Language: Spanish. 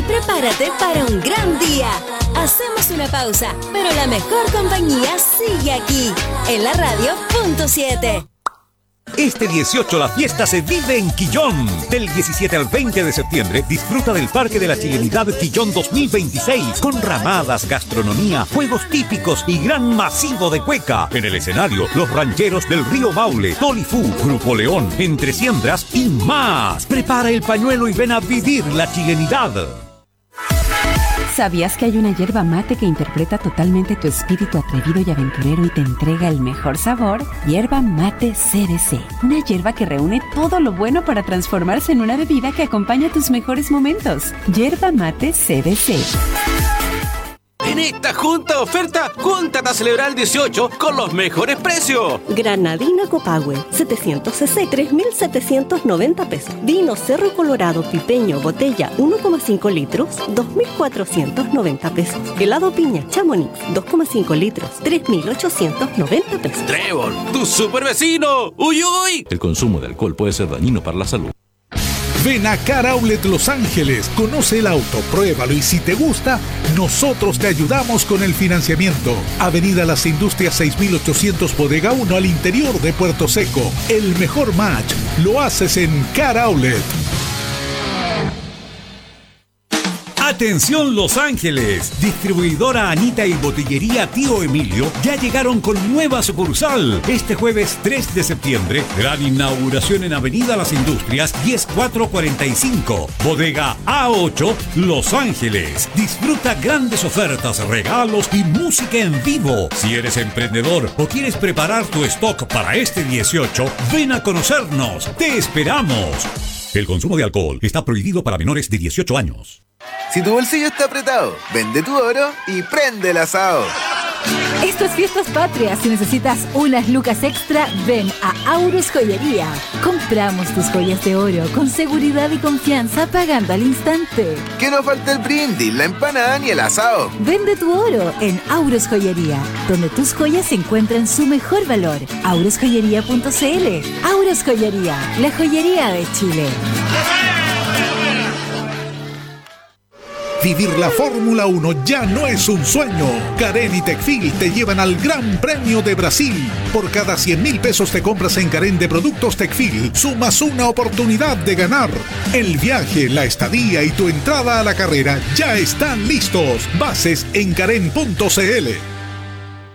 Prepárate para un gran día. Hacemos una pausa, pero la mejor compañía sigue aquí, en la radio punto 7. Este 18 la fiesta se vive en Quillón. Del 17 al 20 de septiembre disfruta del Parque de la Chilenidad Quillón 2026 con ramadas, gastronomía, juegos típicos y gran masivo de cueca. En el escenario, los rancheros del Río Maule, Tolifú, Grupo León, Entre Siembras y más. Prepara el pañuelo y ven a vivir la chilenidad. ¿Sabías que hay una yerba mate que interpreta totalmente tu espíritu atrevido y aventurero y te entrega el mejor sabor? Yerba mate CBC. Una yerba que reúne todo lo bueno para transformarse en una bebida que acompaña tus mejores momentos. Yerba mate CBC. En esta junta oferta, júntate a celebrar el 18 con los mejores precios. Granadina Copahue, 700cc, 3.790 pesos. Vino Cerro Colorado Pipeño, botella 1,5 litros, 2.490 pesos. Helado piña Chamonix, 2,5 litros, 3.890 pesos. Trébol, tu super vecino. ¡Uy, uy! El consumo de alcohol puede ser dañino para la salud. Ven a Car Outlet Los Ángeles, conoce el auto, pruébalo y si te gusta, nosotros te ayudamos con el financiamiento. Avenida Las Industrias 6800 Bodega 1 al interior de Puerto Seco. El mejor match lo haces en Car Outlet. Atención Los Ángeles, distribuidora Anita y botillería Tío Emilio ya llegaron con nueva sucursal. Este jueves 3 de septiembre, gran inauguración en Avenida Las Industrias 10445, bodega A8, Los Ángeles. Disfruta grandes ofertas, regalos y música en vivo. Si eres emprendedor o quieres preparar tu stock para este 18, ven a conocernos. ¡Te esperamos! El consumo de alcohol está prohibido para menores de 18 años. Si tu bolsillo está apretado, vende tu oro y prende el asado. Estas fiestas patrias, si necesitas unas lucas extra, ven a Aurus Joyería. Compramos tus joyas de oro con seguridad y confianza pagando al instante. Que no falte el brindis, la empanada ni el asado. Vende tu oro en Aurus Joyería, donde tus joyas encuentran su mejor valor. aurosjoyería.cl. Aurus Joyería, la joyería de Chile. Vivir la Fórmula 1 ya no es un sueño. Carén y Tecfil te llevan al Gran Premio de Brasil. Por cada 100.000 pesos te compras en Carén de productos Tecfil, sumas una oportunidad de ganar. El viaje, la estadía y tu entrada a la carrera ya están listos. Bases en carén.cl.